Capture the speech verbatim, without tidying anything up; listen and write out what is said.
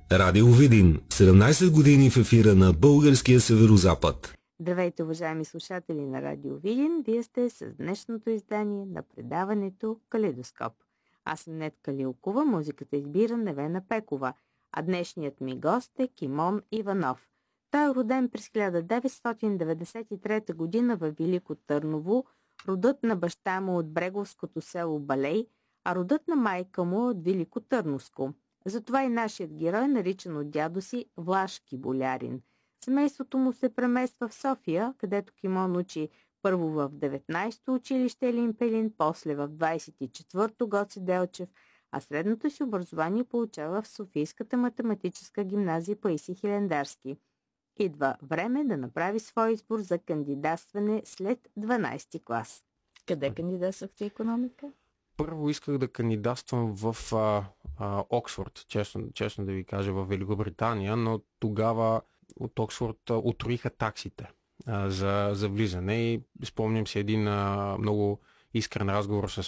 Радио Видин. седемнайсет години в ефира на българския северозапад. Здравейте, уважаеми слушатели на Радио Видин. Вие сте с днешното издание на предаването Калейдоскоп. Аз съм Нетка Лилкова, музиката избира Невена Пекова, а днешният ми гост е Кимон Иванов. Той е роден през хиляда деветстотин деветдесет и трета година във Велико Търново, родът на баща му от бреговското село Балей, а родът на майка му от Велико Търновско. Затова и нашият герой, наричан от дядо си Влашки болярин. Семейството му се премества в София, където Кимон учи първо в деветнайсето училище Елин Пелин, после в двайсет и четвърто Гоце Делчев, а средното си образование получава в Софийската математическа гимназия Паисий Хилендарски. Идва време да направи свой избор за кандидатстване след дванайсети клас. Къде кандидатствахте икономика? Първо исках да кандидатствам в а, а, Оксфорд, честно, честно да ви кажа, в Великобритания, но тогава от Оксфорд отроиха таксите а, за, за влизане и спомням си един а, много искрен разговор с